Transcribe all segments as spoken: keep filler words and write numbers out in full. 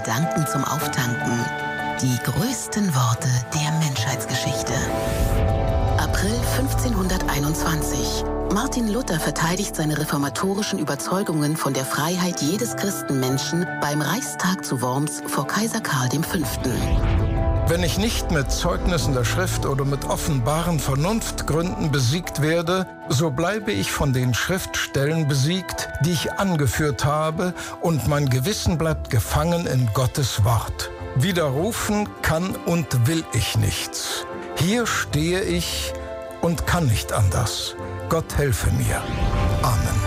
Gedanken zum Auftanken. Die größten Worte der Menschheitsgeschichte. April fünfzehnhunderteinundzwanzig. Martin Luther verteidigt seine reformatorischen Überzeugungen von der Freiheit jedes Christenmenschen beim Reichstag zu Worms vor Kaiser Karl der Fünfte. Wenn ich nicht mit Zeugnissen der Schrift oder mit offenbaren Vernunftgründen besiegt werde, so bleibe ich von den Schriftstellen besiegt, die ich angeführt habe, und mein Gewissen bleibt gefangen in Gottes Wort. Widerrufen kann und will ich nichts. Hier stehe ich und kann nicht anders. Gott helfe mir. Amen.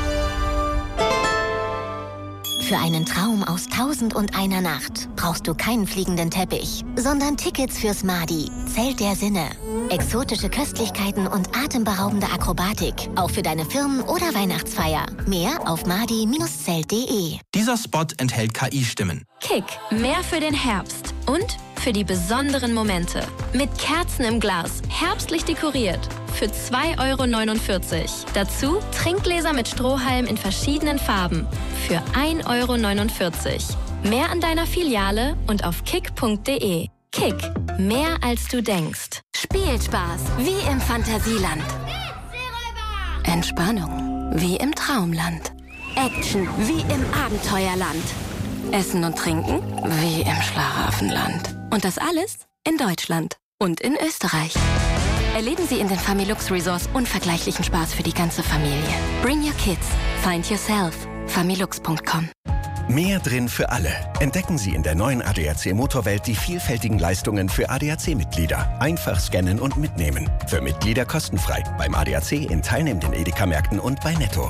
Für einen Traum aus Tausend und einer Nacht brauchst du keinen fliegenden Teppich, sondern Tickets fürs Madi, Zelt der Sinne. Exotische Köstlichkeiten und atemberaubende Akrobatik, auch für deine Firmen- oder Weihnachtsfeier. Mehr auf madi Bindestrich zelt punkt de. Dieser Spot enthält K I-Stimmen. Kick, mehr für den Herbst und für die besonderen Momente. Mit Kerzen im Glas, herbstlich dekoriert. Für zwei Euro neunundvierzig. Dazu Trinkgläser mit Strohhalm in verschiedenen Farben. Für ein Euro neunundvierzig. Mehr an deiner Filiale und auf kick punkt de. Kick, mehr als du denkst. Spielspaß, wie im Fantasieland. Entspannung, wie im Traumland. Action, wie im Abenteuerland. Essen und Trinken, wie im Schlaraffenland. Und das alles in Deutschland und in Österreich. Erleben Sie in den Familux Resorts unvergleichlichen Spaß für die ganze Familie. Bring your kids. Find yourself. familux punkt com. Mehr drin für alle. Entdecken Sie in der neuen A D A C Motorwelt die vielfältigen Leistungen für A D A C-Mitglieder. Einfach scannen und mitnehmen. Für Mitglieder kostenfrei. Beim A D A C in teilnehmenden Edeka-Märkten und bei Netto.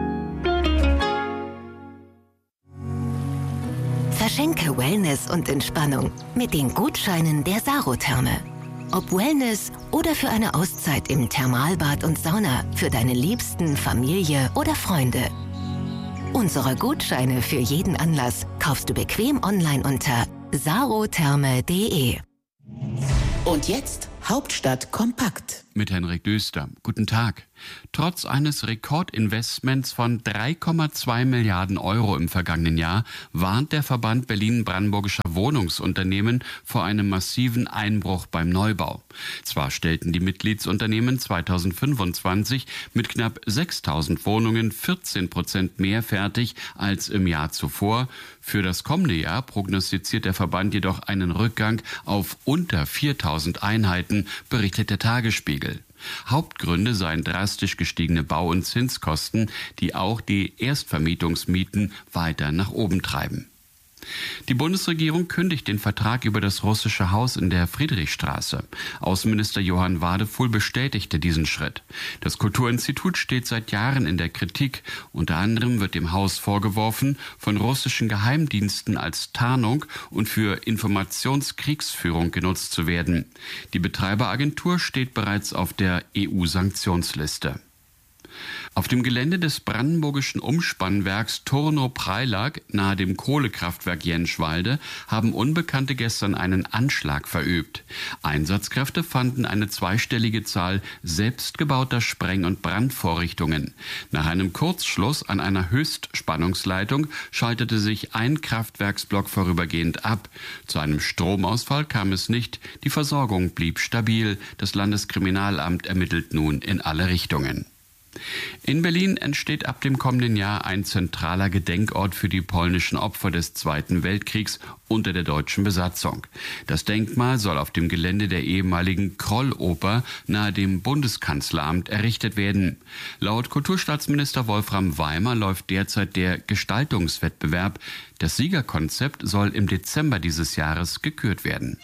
Verschenke Wellness und Entspannung mit den Gutscheinen der Sarotherme. Ob Wellness oder für eine Auszeit im Thermalbad und Sauna für deine Liebsten, Familie oder Freunde. Unsere Gutscheine für jeden Anlass kaufst du bequem online unter sarotherme punkt de. Und jetzt Hauptstadt kompakt. Mit Henrik Döster. Guten Tag. Trotz eines Rekordinvestments von drei Komma zwei Milliarden Euro im vergangenen Jahr warnt der Verband Berlin-Brandenburgischer Wohnungsunternehmen vor einem massiven Einbruch beim Neubau. Zwar stellten die Mitgliedsunternehmen zweitausendfünfundzwanzig mit knapp sechstausend Wohnungen vierzehn Prozent mehr fertig als im Jahr zuvor. Für das kommende Jahr prognostiziert der Verband jedoch einen Rückgang auf unter viertausend Einheiten, berichtet der Tagesspiegel. Hauptgründe seien drastisch gestiegene Bau- und Zinskosten, die auch die Erstvermietungsmieten weiter nach oben treiben. Die Bundesregierung kündigt den Vertrag über das russische Haus in der Friedrichstraße. Außenminister Johann Wadefuhl bestätigte diesen Schritt. Das Kulturinstitut steht seit Jahren in der Kritik. Unter anderem wird dem Haus vorgeworfen, von russischen Geheimdiensten als Tarnung und für Informationskriegsführung genutzt zu werden. Die Betreiberagentur steht bereits auf der E U-Sanktionsliste. Auf dem Gelände des brandenburgischen Umspannwerks Turnow-Preilag nahe dem Kohlekraftwerk Jenschwalde haben Unbekannte gestern einen Anschlag verübt. Einsatzkräfte fanden eine zweistellige Zahl selbstgebauter Spreng- und Brandvorrichtungen. Nach einem Kurzschluss an einer Höchstspannungsleitung schaltete sich ein Kraftwerksblock vorübergehend ab. Zu einem Stromausfall kam es nicht. Die Versorgung blieb stabil. Das Landeskriminalamt ermittelt nun in alle Richtungen. In Berlin entsteht ab dem kommenden Jahr ein zentraler Gedenkort für die polnischen Opfer des Zweiten Weltkriegs unter der deutschen Besatzung. Das Denkmal soll auf dem Gelände der ehemaligen Krolloper nahe dem Bundeskanzleramt errichtet werden. Laut Kulturstaatsminister Wolfram Weimer läuft derzeit der Gestaltungswettbewerb. Das Siegerkonzept soll im Dezember dieses Jahres gekürt werden.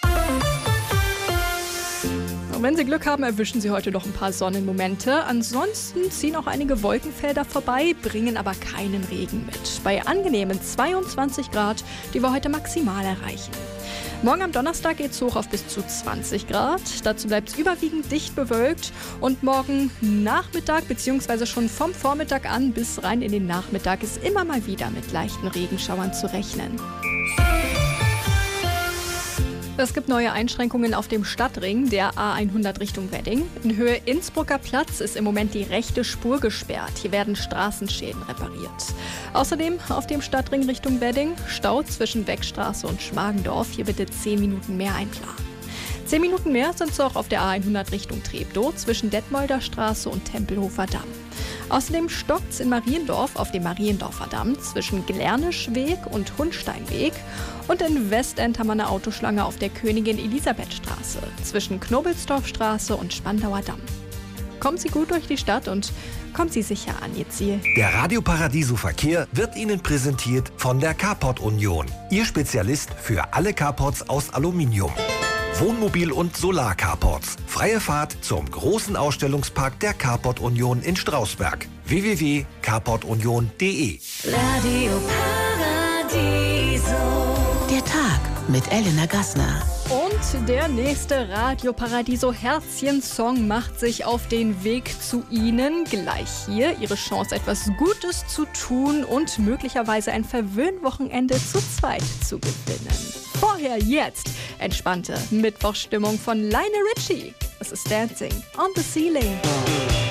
Wenn Sie Glück haben, erwischen Sie heute noch ein paar Sonnenmomente. Ansonsten ziehen auch einige Wolkenfelder vorbei, bringen aber keinen Regen mit. Bei angenehmen zweiundzwanzig Grad, die wir heute maximal erreichen. Morgen am Donnerstag geht es hoch auf bis zu zwanzig Grad. Dazu bleibt es überwiegend dicht bewölkt. Und morgen Nachmittag bzw. schon vom Vormittag an bis rein in den Nachmittag ist immer mal wieder mit leichten Regenschauern zu rechnen. Es gibt neue Einschränkungen auf dem Stadtring der A hundert Richtung Wedding. In Höhe Innsbrucker Platz ist im Moment die rechte Spur gesperrt. Hier werden Straßenschäden repariert. Außerdem auf dem Stadtring Richtung Wedding Stau zwischen Weckstraße und Schmargendorf. Hier bitte zehn Minuten mehr einplanen. zehn Minuten mehr sind es auch auf der A hundert Richtung Treptow zwischen Detmolder Straße und Tempelhofer Damm. Außerdem stockt's in Mariendorf auf dem Mariendorfer Damm zwischen Glernischweg und Hundsteinweg und in Westend haben wir eine Autoschlange auf der Königin-Elisabeth-Straße zwischen Knobelsdorfstraße und Spandauer Damm. Kommen Sie gut durch die Stadt und kommen Sie sicher an Ihr Ziel. Der Radio Paradiso Verkehr wird Ihnen präsentiert von der Carport Union. Ihr Spezialist für alle Carports aus Aluminium. Wohnmobil- und Solar-Carports. Freie Fahrt zum großen Ausstellungspark der Carport Union in Strausberg. w w w punkt carport union punkt d e. Radio Paradiso. Der Tag mit Elena Gassner. Und der nächste Radio Paradiso Herzchen-Song macht sich auf den Weg zu Ihnen. Gleich hier Ihre Chance, etwas Gutes zu tun und möglicherweise ein Verwöhnwochenende zu zweit zu gewinnen. Vorher jetzt entspannte Mittwochstimmung von Lionel Richie. Es ist Dancing on the Ceiling.